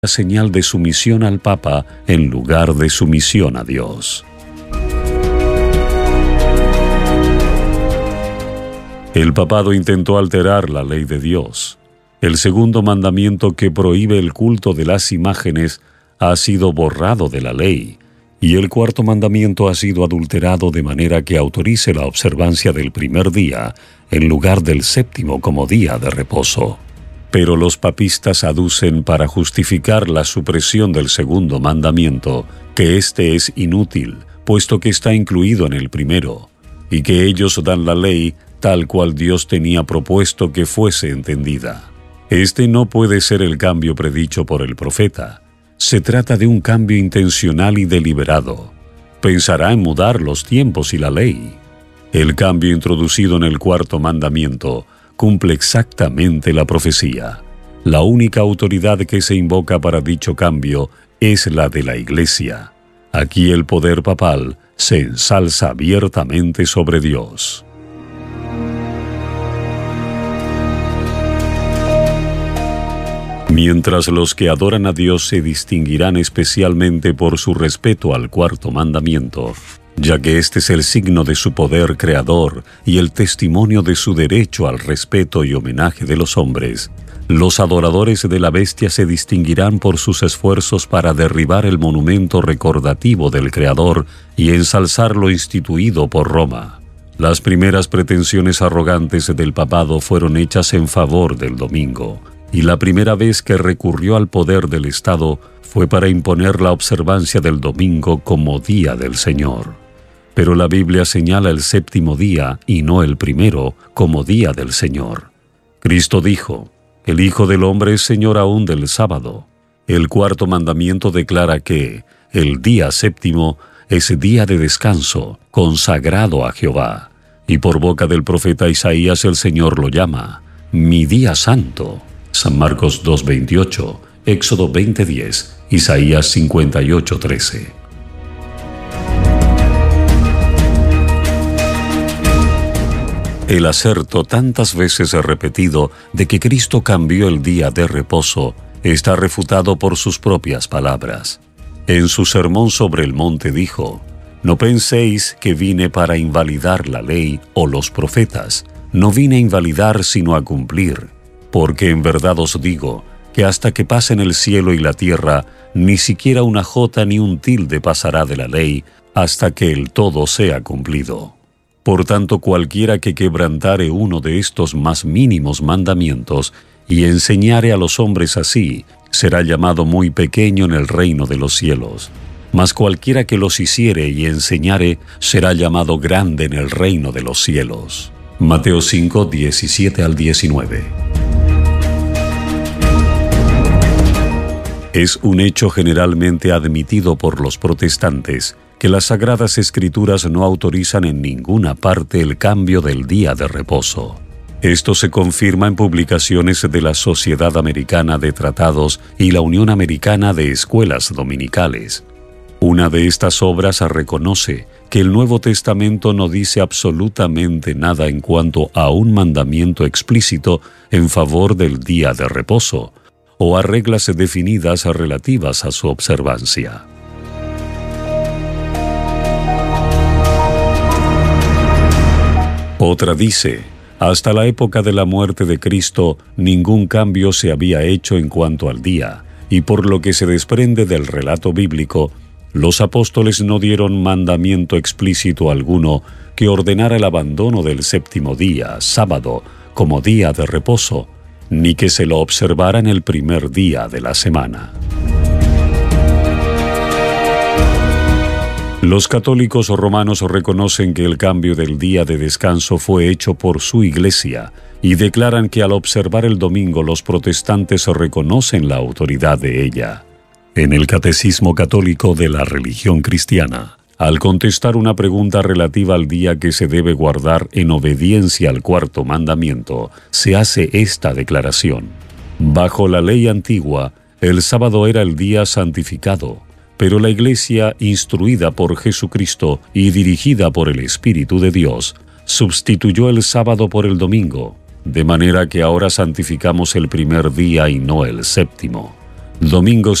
señal de sumisión al Papa en lugar de sumisión a Dios. El papado intentó alterar la ley de Dios. El segundo mandamiento, que prohíbe el culto de las imágenes, ha sido borrado de la ley, y el cuarto mandamiento ha sido adulterado de manera que autorice la observancia del primer día en lugar del séptimo como día de reposo. Pero los papistas aducen para justificar la supresión del segundo mandamiento que éste es inútil, puesto que está incluido en el primero, y que ellos dan la ley tal cual Dios tenía propuesto que fuese entendida. Este no puede ser el cambio predicho por el profeta. Se trata de un cambio intencional y deliberado. Pensará en mudar los tiempos y la ley. El cambio introducido en el cuarto mandamiento cumple exactamente la profecía. La única autoridad que se invoca para dicho cambio es la de la Iglesia. Aquí el poder papal se ensalza abiertamente sobre Dios. Mientras los que adoran a Dios se distinguirán especialmente por su respeto al cuarto mandamiento, ya que este es el signo de su poder creador y el testimonio de su derecho al respeto y homenaje de los hombres, los adoradores de la bestia se distinguirán por sus esfuerzos para derribar el monumento recordativo del Creador y ensalzar lo instituido por Roma. Las primeras pretensiones arrogantes del papado fueron hechas en favor del domingo, y la primera vez que recurrió al poder del Estado fue para imponer la observancia del domingo como día del Señor. Pero la Biblia señala el séptimo día, y no el primero, como día del Señor. Cristo dijo: «El Hijo del Hombre es Señor aún del sábado». El cuarto mandamiento declara que el día séptimo es día de descanso, consagrado a Jehová. Y por boca del profeta Isaías el Señor lo llama «mi día santo». San Marcos 2:28, Éxodo 20:10, Isaías 58:13. El aserto tantas veces repetido de que Cristo cambió el día de reposo está refutado por sus propias palabras. En su sermón sobre el monte dijo: «No penséis que vine para invalidar la ley o los profetas. No vine a invalidar sino a cumplir. Porque en verdad os digo que hasta que pasen el cielo y la tierra, ni siquiera una jota ni un tilde pasará de la ley hasta que el todo sea cumplido. Por tanto, cualquiera que quebrantare uno de estos más mínimos mandamientos y enseñare a los hombres así, será llamado muy pequeño en el reino de los cielos. Mas cualquiera que los hiciere y enseñare, será llamado grande en el reino de los cielos». Mateo 5, 17 al 19. Es un hecho generalmente admitido por los protestantes que las Sagradas Escrituras no autorizan en ninguna parte el cambio del día de reposo. Esto se confirma en publicaciones de la Sociedad Americana de Tratados y la Unión Americana de Escuelas Dominicales. Una de estas obras reconoce que el Nuevo Testamento no dice absolutamente nada en cuanto a un mandamiento explícito en favor del día de reposo, o a reglas definidas relativas a su observancia. Otra dice: hasta la época de la muerte de Cristo, ningún cambio se había hecho en cuanto al día, y por lo que se desprende del relato bíblico, los apóstoles no dieron mandamiento explícito alguno que ordenara el abandono del séptimo día, sábado, como día de reposo, ni que se lo observara en el primer día de la semana. Los católicos romanos reconocen que el cambio del día de descanso fue hecho por su Iglesia y declaran que al observar el domingo los protestantes reconocen la autoridad de ella. En el Catecismo Católico de la Religión Cristiana, al contestar una pregunta relativa al día que se debe guardar en obediencia al cuarto mandamiento, se hace esta declaración: bajo la ley antigua, el sábado era el día santificado, pero la Iglesia, instruida por Jesucristo y dirigida por el Espíritu de Dios, sustituyó el sábado por el domingo, de manera que ahora santificamos el primer día y no el séptimo. Domingo